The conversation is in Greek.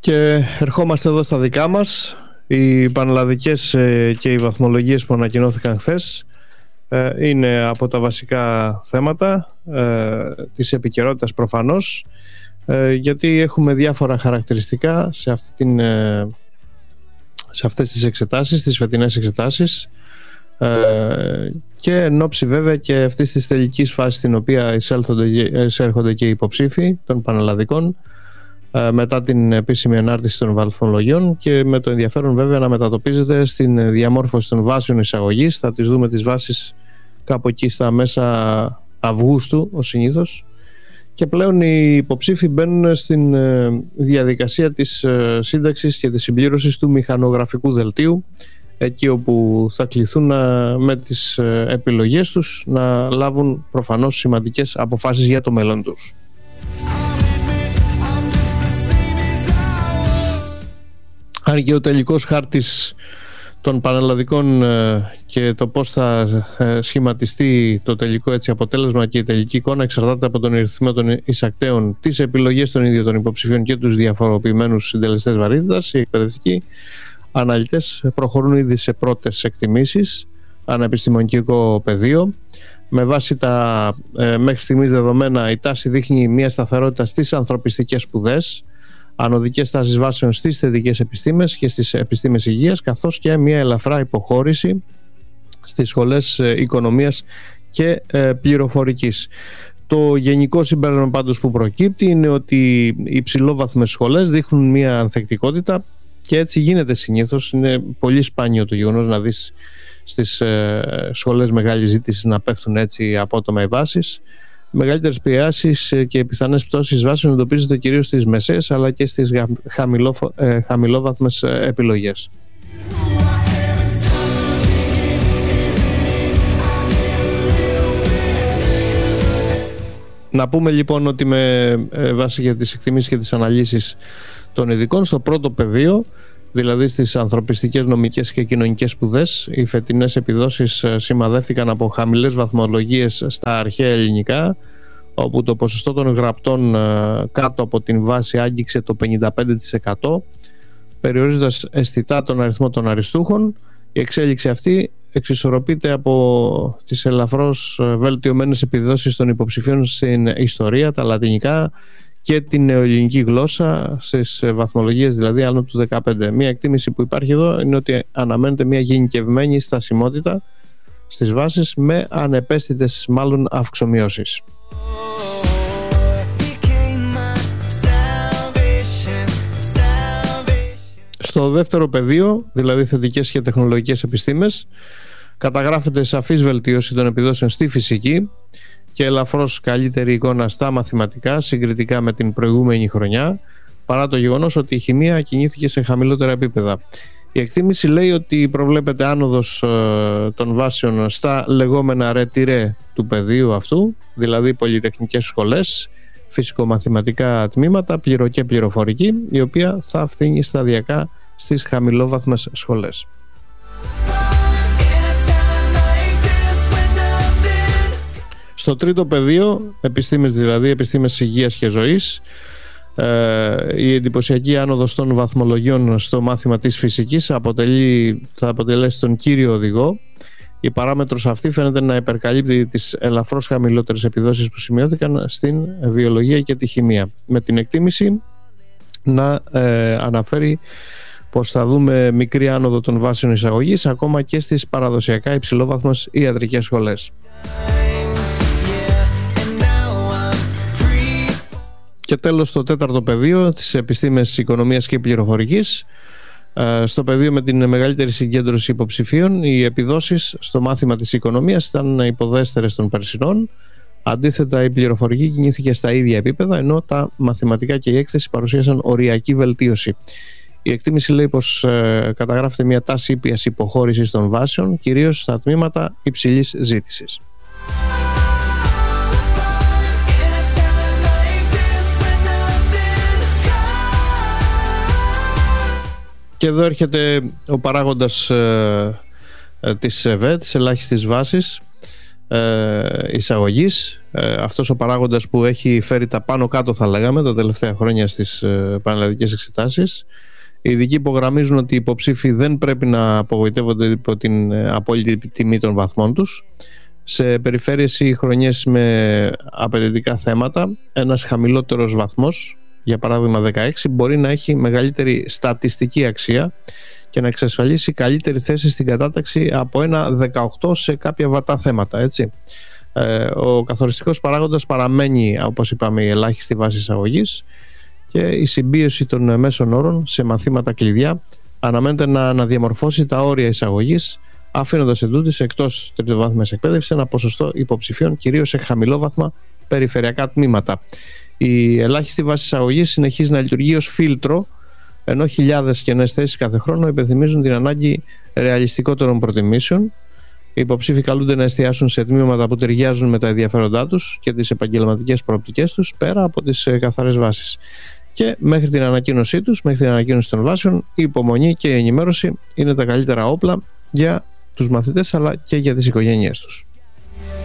Και ερχόμαστε εδώ στα δικά μας. Οι πανελλαδικές και οι βαθμολογίες που ανακοινώθηκαν χθες είναι από τα βασικά θέματα της επικαιρότητας προφανώς, γιατί έχουμε διάφορα χαρακτηριστικά σε αυτές τις εξετάσεις, τις φετινές εξετάσεις, και εν ώψη βέβαια και αυτής της τελικής φάσης στην οποία εισέρχονται και οι υποψήφοι των πανελλαδικών μετά την επίσημη ανάρτηση των βαθμολογιών, και με το ενδιαφέρον βέβαια να μετατοπίζεται στην διαμόρφωση των βάσεων εισαγωγής. Θα τις δούμε τις βάσεις κάπου εκεί στα μέσα Αυγούστου ως συνήθως, και πλέον οι υποψήφοι μπαίνουν στην διαδικασία της σύνταξης και της συμπλήρωσης του μηχανογραφικού δελτίου, εκεί όπου θα κληθούν με τις επιλογές τους να λάβουν προφανώς σημαντικές αποφάσεις για το μέλλον τους. Αν και ο τελικός χάρτης των πανελλαδικών και το πώς θα σχηματιστεί το τελικό αποτέλεσμα και η τελική εικόνα εξαρτάται από τον αριθμό των εισακτέων, τις επιλογές των ίδιων των υποψηφίων και τους διαφοροποιημένους συντελεστές βαρύτητας. Οι εκπαιδευτικοί αναλυτές προχωρούν ήδη σε πρώτες εκτιμήσεις αναεπιστημονικό πεδίο. Με βάση τα μέχρι στιγμής δεδομένα, η τάση δείχνει μια σταθερότητα στις ανθρωπιστικές σπουδές, ανωδικές τάσεις βάσεων στις θετικές επιστήμες και στις επιστήμες υγείας, καθώς και μια ελαφρά υποχώρηση στις σχολές οικονομίας και πληροφορικής. Το γενικό συμπέρασμα πάντως που προκύπτει είναι ότι οι υψηλόβαθμες σχολές δείχνουν μια ανθεκτικότητα, και έτσι γίνεται συνήθως. Είναι πολύ σπάνιο το γεγονός να δεις στις σχολές μεγάλης ζήτησης να πέφτουν έτσι απότομα οι βάσεις. Μεγαλύτερες πιέσεις και οι πιθανές πτώσεις βάσεων εντοπίζονται κυρίως στις μεσαίες αλλά και στις χαμηλόβαθμες επιλογές. Να πούμε λοιπόν ότι με βάση για τις εκτιμήσεις και τις αναλύσεις των ειδικών, στο πρώτο πεδίο, δηλαδή στις ανθρωπιστικές, νομικές και κοινωνικές σπουδές, οι φετινές επιδόσεις σημαδεύτηκαν από χαμηλές βαθμολογίες στα αρχαία ελληνικά, όπου το ποσοστό των γραπτών κάτω από την βάση άγγιξε το 55%, περιορίζοντας αισθητά τον αριθμό των αριστούχων. Η εξέλιξη αυτή εξισορροπείται από τις ελαφρώς βελτιωμένες επιδόσεις των υποψηφίων στην ιστορία, τα λατινικά και την νεοελληνική γλώσσα, στις βαθμολογίες δηλαδή άνω του 15. Μία εκτίμηση που υπάρχει εδώ είναι ότι αναμένεται μια γενικευμένη στασιμότητα στις βάσεις με ανεπαίσθητες μάλλον αυξομοιώσεις. Στο δεύτερο πεδίο, δηλαδή θετικές και τεχνολογικές επιστήμες, καταγράφεται σαφής βελτίωση των επιδόσεων στη φυσική και ελαφρώς καλύτερη εικόνα στα μαθηματικά συγκριτικά με την προηγούμενη χρονιά, παρά το γεγονός ότι η χημεία κινήθηκε σε χαμηλότερα επίπεδα. Η εκτίμηση λέει ότι προβλέπεται άνοδος των βάσεων στα λεγόμενα ρετυρέ του πεδίου αυτού, δηλαδή πολυτεχνικές σχολές, φυσικομαθηματικά τμήματα, και πληροφορική, η οποία θα φθήνει σταδιακά στις χαμηλόβαθμες σχολές. Στο τρίτο πεδίο, επιστήμες δηλαδή, επιστήμες υγείας και ζωής, η εντυπωσιακή άνοδος των βαθμολογιών στο μάθημα της φυσικής θα αποτελέσει τον κύριο οδηγό. Η παράμετρος αυτή φαίνεται να υπερκαλύπτει τις ελαφρώς χαμηλότερες επιδόσεις που σημειώθηκαν στην βιολογία και τη χημεία, με την εκτίμηση να αναφέρει πως θα δούμε μικρή άνοδο των βάσεων εισαγωγής ακόμα και στις παραδοσιακά υψηλόβαθμες ιατρικές σχολές. Και τέλος, στο τέταρτο πεδίο, τις επιστήμες οικονομίας και πληροφορικής, στο πεδίο με την μεγαλύτερη συγκέντρωση υποψηφίων, οι επιδόσεις στο μάθημα της οικονομίας ήταν υποδέστερες των περσινών. Αντίθετα, η πληροφορική κινήθηκε στα ίδια επίπεδα, ενώ τα μαθηματικά και η έκθεση παρουσίασαν οριακή βελτίωση. Η εκτίμηση λέει πως καταγράφεται μια τάση ήπιας υποχώρησης των βάσεων, κυρίως στα τμήματα υψηλής ζήτησης. Και εδώ έρχεται ο παράγοντας της ΕΒΕ, της ελάχιστης βάσης, εισαγωγής. Αυτός ο παράγοντας που έχει φέρει τα πάνω κάτω, θα λέγαμε, τα τελευταία χρόνια στις πανελλαδικές εξετάσεις. Οι ειδικοί υπογραμμίζουν ότι οι υποψήφοι δεν πρέπει να απογοητεύονται υπό την απόλυτη τιμή των βαθμών τους. Σε περιφέρειες ή χρονιές με απαιτητικά θέματα, ένας χαμηλότερος βαθμός, για παράδειγμα 16, μπορεί να έχει μεγαλύτερη στατιστική αξία και να εξασφαλίσει καλύτερη θέση στην κατάταξη από ένα 18 σε κάποια βατά θέματα, έτσι. Ο καθοριστικός παράγοντας παραμένει, όπως είπαμε, η ελάχιστη βάση εισαγωγής, και η συμπίεση των μέσων όρων σε μαθήματα κλειδιά αναμένεται να αναδιαμορφώσει τα όρια εισαγωγής, αφήνοντας εντούτοις εκτός τριτοβάθμιας εκπαίδευσης ένα ποσοστό υποψηφίων, κυρίως σε χαμηλόβαθμα περιφερειακά τμήματα. Η ελάχιστη βάση εισαγωγής συνεχίζει να λειτουργεί ως φίλτρο, ενώ χιλιάδες κενές θέσεις κάθε χρόνο υπενθυμίζουν την ανάγκη ρεαλιστικότερων προτιμήσεων. Οι υποψήφοι καλούνται να εστιάσουν σε τμήματα που ταιριάζουν με τα ενδιαφέροντά τους και τις επαγγελματικές προοπτικές τους, πέρα από τις καθαρές βάσεις. Και μέχρι την ανακοίνωσή τους, μέχρι την ανακοίνωση των βάσεων, η υπομονή και η ενημέρωση είναι τα καλύτερα όπλα για τους μαθητές, αλλά και για τις οικογένειές τους.